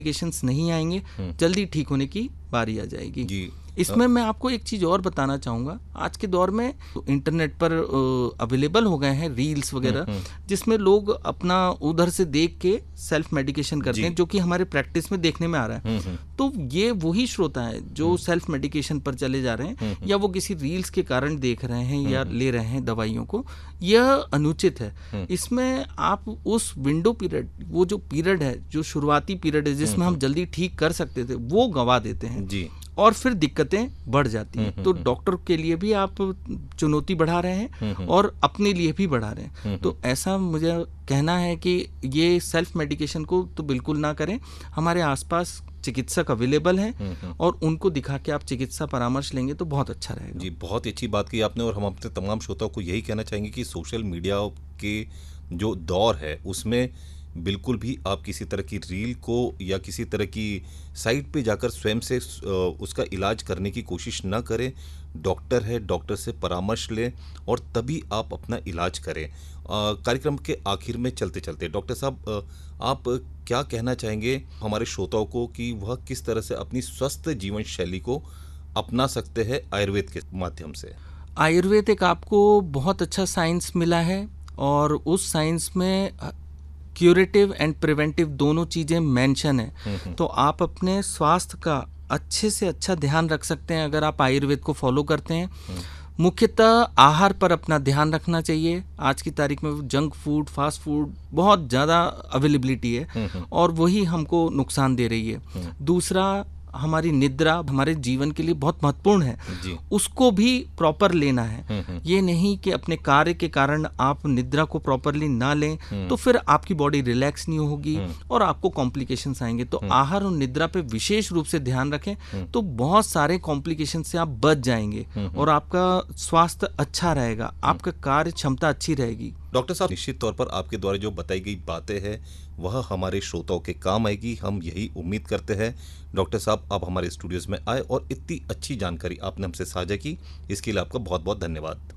Complications नहीं आएंगे, जल्दी ठीक होने की बारी आ जाएगी जी। इसमें मैं आपको एक चीज़ और बताना चाहूँगा। आज के दौर में इंटरनेट पर अवेलेबल हो गए हैं रील्स वगैरह, जिसमें लोग अपना उधर से देख के सेल्फ मेडिकेशन करते हैं, जो कि हमारे प्रैक्टिस में देखने में आ रहा है। तो ये वही श्रोता है जो सेल्फ मेडिकेशन पर चले जा रहे हैं, या वो किसी रील्स के कारण देख रहे हैं या ले रहे हैं दवाइयों को, यह अनुचित है। इसमें आप उस विंडो पीरियड, वो जो पीरियड है, जो शुरुआती पीरियड है जिसमें हम जल्दी ठीक कर सकते थे, वो गंवा देते हैं जी। और फिर दिक्कतें बढ़ जाती हैं। तो डॉक्टर के लिए भी आप चुनौती बढ़ा रहे हैं और अपने लिए भी बढ़ा रहे हैं। तो ऐसा मुझे कहना है कि ये सेल्फ मेडिकेशन को तो बिल्कुल ना करें। हमारे आसपास चिकित्सक अवेलेबल हैं और उनको दिखा के आप चिकित्सा परामर्श लेंगे तो बहुत अच्छा रहेगा। जी, बहुत ही अच्छी बात की आपने। और हम अपने तमाम श्रोताओं को यही कहना चाहेंगे कि सोशल मीडिया के जो दौर है उसमें बिल्कुल भी आप किसी तरह की रील को या किसी तरह की साइट पे जाकर स्वयं से उसका इलाज करने की कोशिश ना करें। डॉक्टर है, डॉक्टर से परामर्श लें और तभी आप अपना इलाज करें। कार्यक्रम के आखिर में चलते चलते डॉक्टर साहब, आप क्या कहना चाहेंगे हमारे श्रोताओं को कि वह किस तरह से अपनी स्वस्थ जीवन शैली को अपना सकते हैं आयुर्वेद के माध्यम से? आयुर्वेद एक आपको बहुत अच्छा साइंस मिला है और उस साइंस में क्यूरेटिव एंड प्रिवेंटिव दोनों चीज़ें मेंशन है। तो आप अपने स्वास्थ्य का अच्छे से अच्छा ध्यान रख सकते हैं अगर आप आयुर्वेद को फॉलो करते हैं। मुख्यतः आहार पर अपना ध्यान रखना चाहिए। आज की तारीख में जंक फूड, फास्ट फूड बहुत ज़्यादा अवेलेबिलिटी है और वही हमको नुकसान दे रही है। दूसरा, हमारी निद्रा हमारे जीवन के लिए बहुत महत्वपूर्ण है, उसको भी प्रॉपर लेना है। ये नहीं कि अपने कार्य के कारण आप निद्रा को प्रॉपरली ना लें तो फिर आपकी बॉडी रिलैक्स नहीं होगी और आपको कॉम्प्लिकेशंस आएंगे। तो आहार और निद्रा पे विशेष रूप से ध्यान रखें तो बहुत सारे कॉम्प्लिकेशन से आप बच जाएंगे और आपका स्वास्थ्य अच्छा रहेगा, आपका कार्य क्षमता अच्छी रहेगी। डॉक्टर साहब, निश्चित तौर पर आपके द्वारा जो बताई गई बातें हैं वह हमारे श्रोताओं के काम आएगी, हम यही उम्मीद करते हैं। डॉक्टर साहब, आप हमारे स्टूडियोज में आए और इतनी अच्छी जानकारी आपने हमसे साझा की, इसके लिए आपका बहुत बहुत धन्यवाद।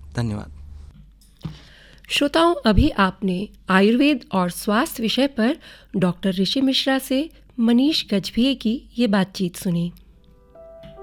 धन्यवाद। श्रोताओं, अभी आपने आयुर्वेद और स्वास्थ्य विषय पर डॉक्टर ऋषि मिश्रा से मनीष गजभिये की ये बातचीत सुनी।